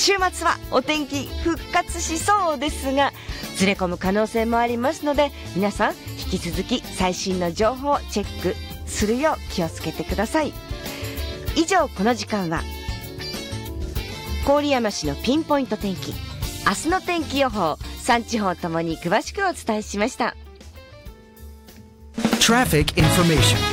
週末はお天気復活しそうですが、ずれ込む可能性もありますので、皆さん引き続き最新の情報をチェックするよう気をつけてください。以上、この時間は郡山市のピンポイント天気、明日の天気予報、3地方ともに詳しくお伝えしました。 Traffic information